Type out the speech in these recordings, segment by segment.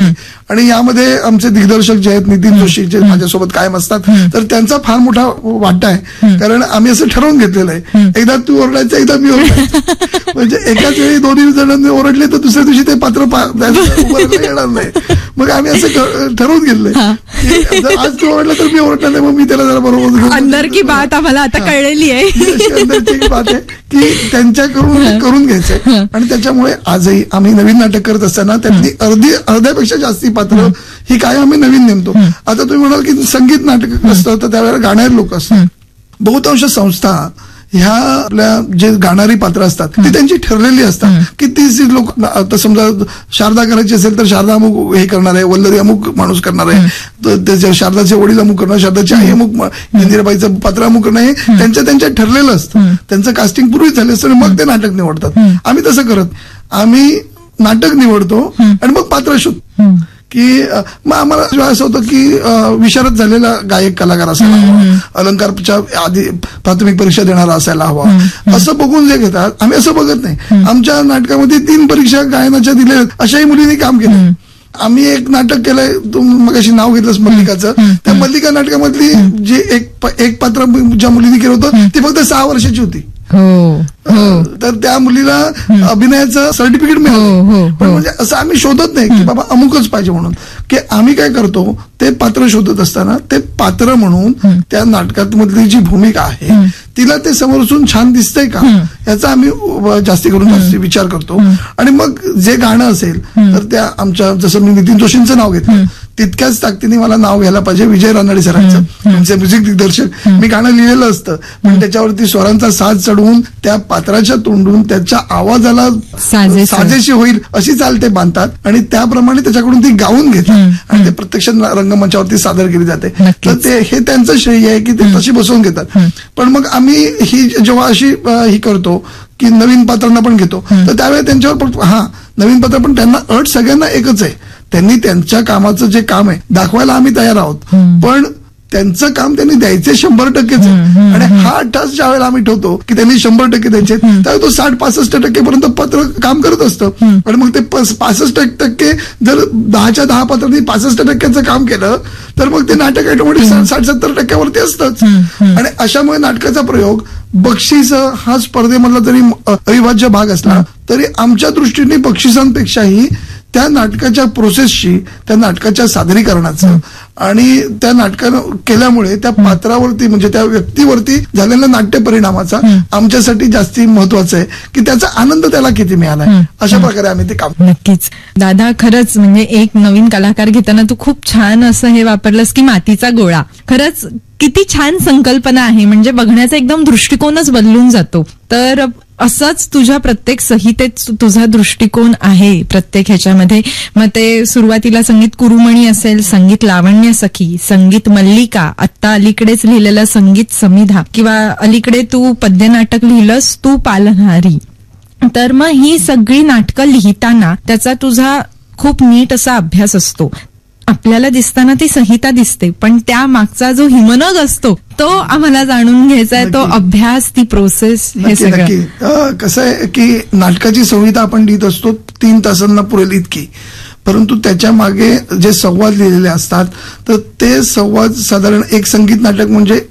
आणि यामध्ये आमचे दिग्दर्शक जे आहेत नितीन जोशी जे माझ्यासोबत कायम असतात, तर त्यांचा फार मोठा वाटा आहे. कारण आम्ही असं ठरवून घेतलेलं आहे, एकदा तू ओरडायचं एकदा मी ओरडायचं. म्हणजे एकाच वेळी दोन्ही जणांनी ओरडले तर दुसऱ्या दिवशी ते पात्र उभारायला येणार नाही. मग आम्ही असं ठरवून घेतलंय की आज तू ओरडला तर मी ओरडणार नाही, मग मी त्याला जरा बरोबर. अंदर की बात आम्हाला आता कळलेली आहे, अंदरची बात आहे की त्यांच्याकडून करून घ्यायचंय. आणि त्याच्यामुळे आजही आम्ही नवीन नाटक करत असताना त्यातली अर्ध्यापेक्षा जास्ती पात्र ही काय आम्ही नवीन नेमतो. आता तुम्ही म्हणाल की संगीत नाटक असतं तर त्यावेळेला गाणारे लोक असतात. बहुतांश संस्था ह्या आपल्या जे गाणारी पात्र असतात ती त्यांची ठरलेली असतात की ती लोक. आता समजा शारदा करायची असेल तर शारदा अमुक हे करणार आहे, वल्लरी अमुक माणूस करणार आहे, त्याच्या शारदाचे वडील अमुक करणार, शारदाची आई अमुक, इंदिराबाईचं पात्र अमुक करणार हे त्यांच्या ठरलेलं असतं. त्यांचं कास्टिंग पूर्वीच झालं असतं मग ते नाटक निवडतात. आम्ही तसं करत, आम्ही नाटक निवडतो आणि मग पात्र शोधतो. की मग आम्हाला असं होतं की विशारद झालेला गायक कलाकार असायला हवा, अलंकारच्या आधी प्राथमिक परीक्षा देणारा असायला हवा, असं बघून जे घेतात. आम्ही असं बघत नाही. आमच्या नाटकामध्ये 3 परीक्षा गायनाच्या दिल्या अशाही मुलींनी काम केलं. आम्ही एक नाटक केलंय, तू मगाशी नाव घेतलंस मल्लिकाचं, त्या मल्लिका नाटकामधली जे एक पात्र ज्या मुलीने केलं होतं ती फक्त 6 वर्षाची होती. तर त्या मुलीला अभिनयाचं सर्टिफिकेट मिळालं. पण म्हणजे असं आम्ही शोधत नाही की बाबा अमुकच पाहिजे म्हणून. की आम्ही काय करतो ते पात्र शोधत असताना ते पात्र म्हणून त्या नाटकात मधली जी भूमिका आहे तिला ते समोरून छान दिसतंय का याचा आम्ही जास्ती करून जास्ती विचार करतो. आणि मग जे गाणं असेल तर त्या आमच्या, जसं मी नितीन जोशींचं नाव घेतलं तितक्याच ताकदीने मला नाव घ्यायला पाहिजे विजय रानडे सरांचं, त्यांचे म्युझिक दिग्दर्शक. मी गाणं लिहिलेलं असतं पण त्याच्यावरती स्वरांचा साज चढवून त्या पात्राच्या तोंडून त्याच्या आवाजाला साजेशी होईल अशी चाल ते बांधतात आणि त्याप्रमाणे त्याच्याकडून ती गाऊन घेतात आणि ते प्रत्यक्ष रंगमंचावरती सादर केली जाते. तर ते हे त्यांचं श्रेय आहे की ते तशी बसवून घेतात. पण मग आम्ही ही जेव्हा अशी ही करतो की नवीन पात्रांना पण घेतो तर त्यावेळी त्यांच्यावर नवीन पात्र, पण त्यांना अट सगळ्यांना एकच आहे, त्यांनी त्यांच्या कामाचं जे काम आहे दाखवायला आम्ही तयार आहोत, पण त्यांचं काम त्यांनी द्यायचे 100%च आहे. आणि हा अट्टास ज्या वेळेला आम्ही ठेवतो की त्यांनी 100% द्यायचे त्यावेळी तो 60-65% पर्यंत पत्र काम करत असतं. आणि मग ते 65% जर 10च्या 10 पात्रांनी 65% काम केलं तर मग ते नाटक ऑटोमॅटिक 60-70% असतंच. आणि अशामुळे नाटकाचा प्रयोग बक्षीस हा स्पर्धेमधला जरी अविभाज्य भाग असला तरी आमच्या दृष्टीने बक्षिसांपेक्षाही त्या नाटकाच्या प्रोसेसशी, त्या नाटकाच्या सादरीकरणाचं आणि त्या नाटकानं केल्यामुळे त्या पात्रावरती म्हणजे त्या व्यक्तीवरती झालेल्या नाट्य परिणामाचा आमच्यासाठी जास्ती महत्वाचं आहे की त्याचा आनंद त्याला किती मिळाला. अशा प्रकारे आम्ही ते काम. नक्कीच दादा, खरंच म्हणजे एक नवीन कलाकार घेताना तू खूप छान असं हे वापरलंस की मातीचा गोळा. खरंच किती छान संकल्पना आहे, म्हणजे बघण्याचा एकदम दृष्टिकोनच बदलून जातो. तर असंच तुझ्या प्रत्येक संहितेत तुझा दृष्टिकोन आहे प्रत्येक ह्याच्यामध्ये. मग ते सुरुवातीला संगीत कुरुमणी असेल, संगीत लावण्य सखी, संगीत मल्लिका, आत्ता अलीकडेच लिहिलेलं संगीत समिधा, किंवा अलीकडे तू पद्यनाटक लिहिलंस तू पालनहारी. तर मग ही सगळी नाटकं लिहिताना त्याचा तुझा खूप नीट असा अभ्यास असतो. आपल्याला दिसताना ती संहिता दिसते, पण त्या मागचा जो हिमनग असतो तो आम्हाला जाणून घ्यायचा आहे, तो अभ्यास, ती प्रोसेस, हे सगळं. कसं आहे की नाटकाची संहिता आपण लिहित असतो 3 तासांना पुरेल इतकी, परंतु त्याच्या मागे जे संवाद लिहिलेले असतात तर ते संवाद साधारण एक संगीत नाटक म्हणजे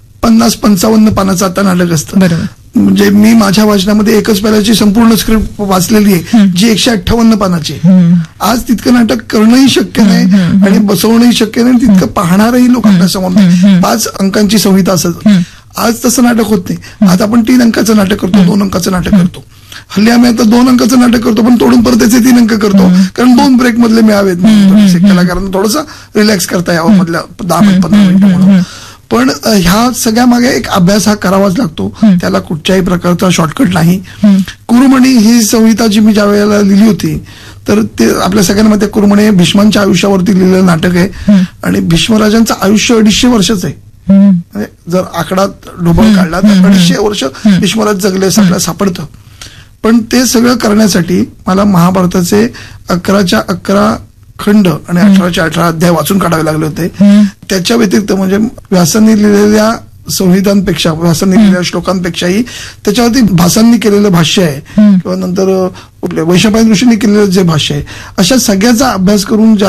50-55 पानाचं आता नाटक असतं. बरोबर. म्हणजे मी माझ्या वाचनामध्ये एकच पहिल्याची संपूर्ण स्क्रिप्ट वाचलेली आहे जी 158 पानाची. आज तितकं नाटक करणंही शक्य नाही आणि बसवणंही शक्य नाही, तितकं पाहणारही लोक आपल्या समोर नाही. 5 अंकांची संहिता असत. आज तसं नाटक होत नाही. आज आपण 3 अंकाचं नाटक करतो, 2 अंकाचं नाटक करतो. हल्ली आम्ही आता 2 अंकाचं नाटक करतो पण तोडून परत त्याचे 3 अंक करतो, कारण 2 ब्रेक मधले मिळावेत कलाकारांना थोडंसं रिलॅक्स करता यावं मधल्या 10-15 मिनिटं म्हणून. पण ह्या सगळ्या मागे एक अभ्यास हा करावाच लागतो, त्याला कुठच्याही प्रकारचा शॉर्टकट नाही. कुरुमणी ही संहिता जी मी ज्या वेळेला लिहिली होती तर ते आपल्या सगळ्यांना माहिती आहे, कुरुमणी हे भीष्मांच्या आयुष्यावरती लिहिलेलं नाटक आहे आणि भीष्मराजांचं आयुष्य 250 वर्षाचं आहे. जर आकडा ढोबळ काढला तर 250 वर्ष भीष्मराज जगले असं आपल्याला सापडतं. पण ते सगळं करण्यासाठी मला महाभारताचे 11च्या 11 खंड आणि 18च्या 18 अध्याय वाचून काढावे लागले होते. त्याच्या व्यतिरिक्त म्हणजे व्यासांनी लिहिलेल्या संहितांपेक्षा, व्यासांनी लिहिलेल्या श्लोकांपेक्षाही त्याच्यावरती भासांनी केलेलं भाष्य आहे किंवा नंतर वैशंपायन ऋषींनी केलेलं जे भाष्य आहे, अशा सगळ्याचा अभ्यास करून